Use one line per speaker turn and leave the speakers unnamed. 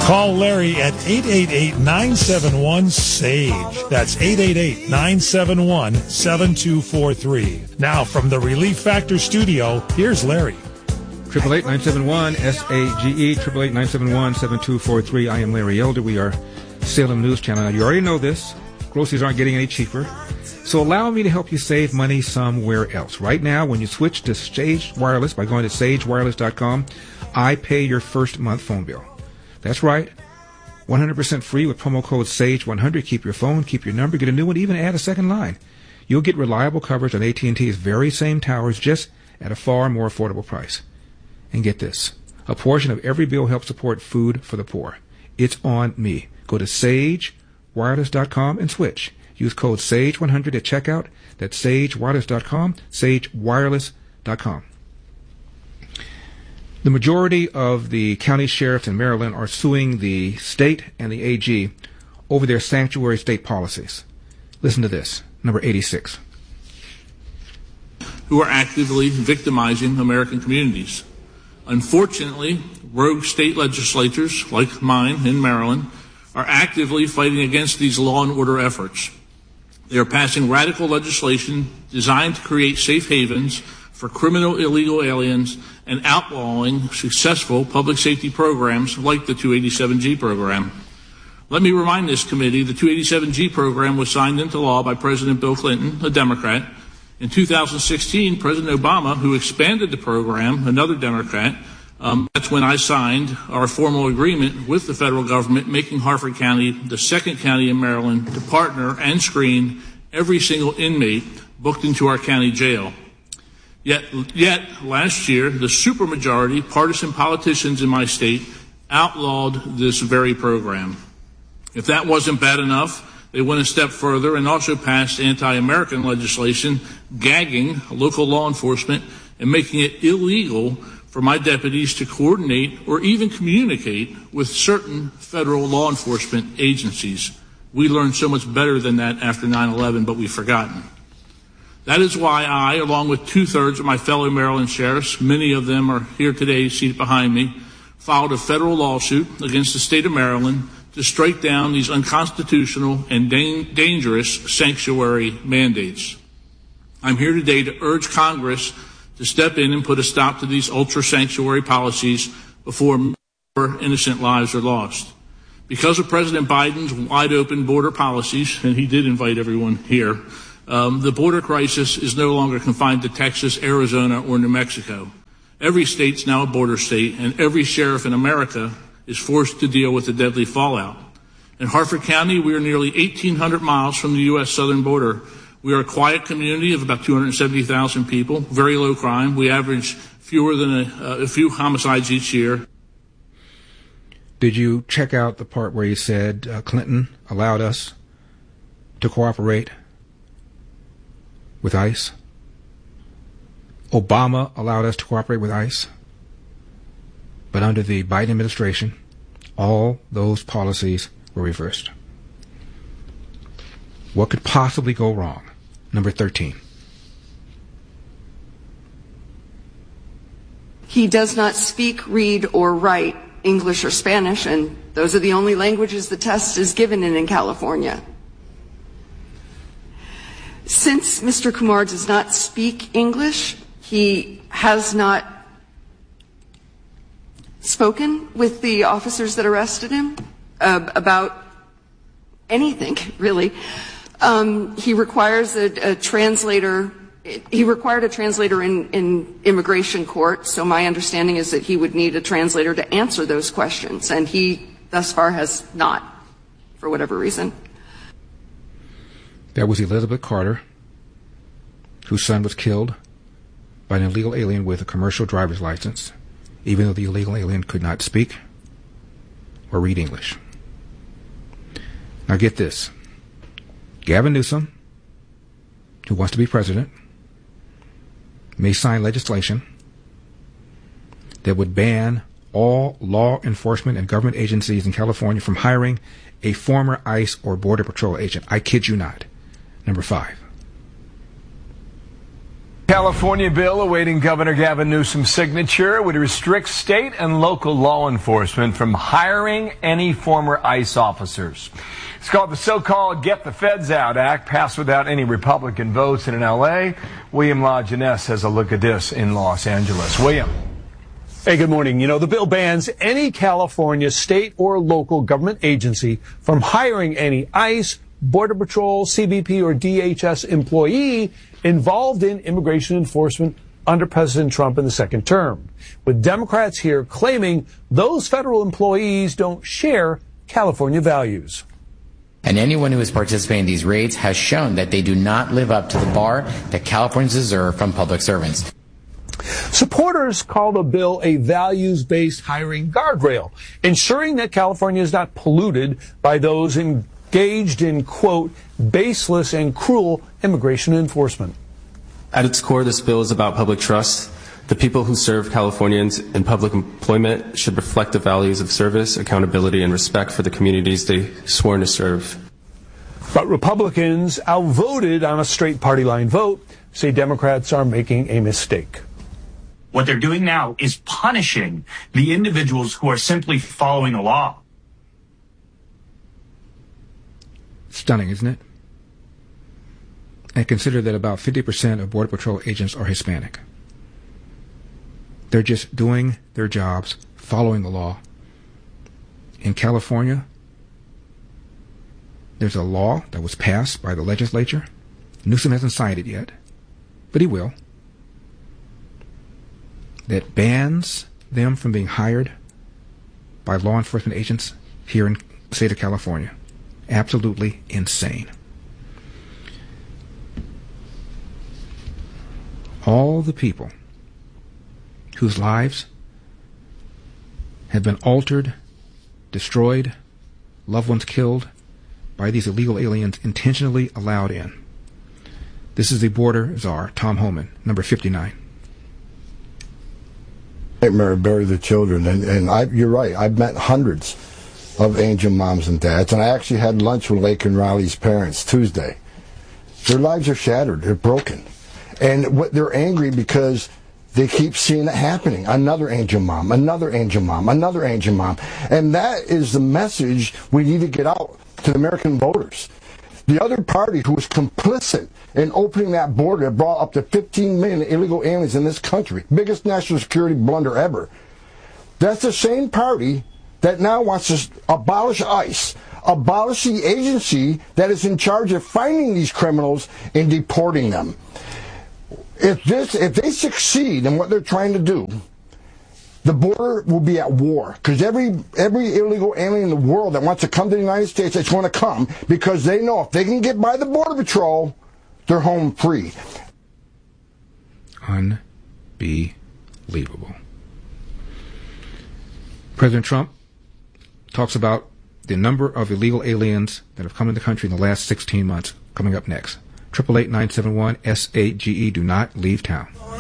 Call Larry at 888-971-SAGE. That's 888-971-7243. Now, from the Relief Factor studio, here's Larry.
888-971-SAGE, 888-971-7243. I am Larry Elder. We are Salem News Channel. Now, you already know this. Groceries aren't getting any cheaper. So allow me to help you save money somewhere else. Right now, when you switch to Sage Wireless by going to sagewireless.com, I pay your first month phone bill. That's right. 100% free with promo code SAGE100. Keep your phone, keep your number, get a new one, even add a second line. You'll get reliable coverage on AT&T's very same towers, just at a far more affordable price. And get this. A portion of every bill helps support food for the poor. It's on me. Go to sagewireless.com and switch. Use code SAGE100 at checkout. That's sagewireless.com, sagewireless.com. The majority of the county sheriffs in Maryland are suing the state and the AG over their sanctuary state policies. Listen to this, number 86.
Who are actively victimizing American communities. Unfortunately, rogue state legislatures, like mine in Maryland, are actively fighting against these law and order efforts. They are passing radical legislation designed to create safe havens for criminal illegal aliens and outlawing successful public safety programs like the 287G program. Let me remind this committee the 287G program was signed into law by President Bill Clinton, a Democrat. In 2016, President Obama, who expanded the program, another Democrat, that's when I signed our formal agreement with the federal government, making Harford County the second county in Maryland to partner and screen every single inmate booked into our county jail. Yet last year, the supermajority partisan politicians in my state outlawed this very program. If that wasn't bad enough, they went a step further and also passed anti-American legislation, gagging local law enforcement and making it illegal for my deputies to coordinate or even communicate with certain federal law enforcement agencies. We learned so much better than that after 9/11, but we've forgotten. That is why I, along with two-thirds of my fellow Maryland sheriffs, many of them are here today seated behind me, filed a federal lawsuit against the state of Maryland to strike down these unconstitutional and dangerous sanctuary mandates. I'm here today to urge Congress to step in and put a stop to these ultra-sanctuary policies before more innocent lives are lost. Because of President Biden's wide-open border policies, and he did invite everyone here, the border crisis is no longer confined to Texas, Arizona, or New Mexico. Every state's now a border state, and every sheriff in America is forced to deal with the deadly fallout. In Harford County, we are nearly 1,800 miles from the U.S. southern border. We are a quiet community of about 270,000 people, very low crime. We average fewer than a few homicides each year.
Did you check out the part where he said Clinton allowed us to cooperate with ICE? Obama allowed us to cooperate with ICE. But under the Biden administration, all those policies were reversed. What could possibly go wrong? Number 13.
He does not speak, read, or write English or Spanish, and those are the only languages the test is given in California. Since Mr. Kumar does not speak English, he has not spoken with the officers that arrested him about anything, really. He requires a translator. He required a translator in immigration court, so my understanding is that he would need a translator to answer those questions, and he thus far has not, for whatever reason.
That was Elizabeth Carter, whose son was killed by an illegal alien with a commercial driver's license, even though the illegal alien could not speak or read English. Now get this. Gavin Newsom, who wants to be president, may sign legislation that would ban all law enforcement and government agencies in California from hiring a former ICE or Border Patrol agent. I kid you not. Number 5.
California bill awaiting Governor Gavin Newsom's signature would restrict state and local law enforcement from hiring any former ICE officers. It's called the so-called Get the Feds Out Act, passed without any Republican votes in L.A. William LaJeunesse has a look at this in Los Angeles. William.
Hey, good morning. You know, the bill bans any California state or local government agency from hiring any ICE, Border Patrol, CBP, or DHS employee involved in immigration enforcement under President Trump in the second term, with Democrats here claiming those federal employees don't share California values.
And anyone who is participating in these raids has shown that they do not live up to the bar that Californians deserve from public servants.
Supporters call the bill a values-based hiring guardrail, ensuring that California is not polluted by those engaged in, quote, baseless and cruel immigration enforcement.
At its core, this bill is about public trust. The people who serve Californians in public employment should reflect the values of service, accountability, and respect for the communities they sworn to serve.
But Republicans, outvoted on a straight party line vote, say Democrats are making a mistake.
What they're doing now is punishing the individuals who are simply following the law.
Stunning, isn't it? And consider that about 50% of Border Patrol agents are Hispanic. They're just doing their jobs, following the law. In California, there's a law that was passed by the legislature. Newsom hasn't signed it yet, but he will, that bans them from being hired by law enforcement agents here in the state of California. Absolutely insane. All the people whose lives have been altered, destroyed, loved ones killed by these illegal aliens intentionally allowed in. This is the border czar, Tom Homan, number 59.
Nightmare bury the children, and you're right. I've met hundreds of angel moms and dads, and I actually had lunch with Lake and Riley's parents Tuesday. Their lives are shattered. They're broken. And they're angry because they keep seeing it happening. Another angel mom, another angel mom, another angel mom. And that is the message we need to get out to the American voters. The other party who was complicit in opening that border that brought up to 15 million illegal aliens in this country, biggest national security blunder ever, that's the same party that now wants to abolish ICE, abolish the agency that is in charge of finding these criminals and deporting them. If they succeed in what they're trying to do, the border will be at war, because every illegal alien in the world that wants to come to the United States, they want to come because they know if they can get by the Border Patrol, they're home free.
Unbelievable. President Trump talks about the number of illegal aliens that have come in the country in the last 16 months. Coming up next. 888-971-SAGE. Do not leave town.